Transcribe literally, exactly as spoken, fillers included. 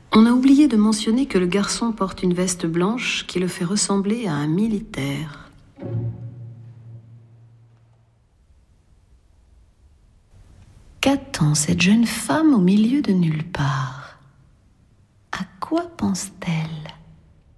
On a oublié de mentionner que le garçon porte une veste blanche qui le fait ressembler à un militaire. Qu'attend cette jeune femme au milieu de nulle part? À quoi pense-t-elle ?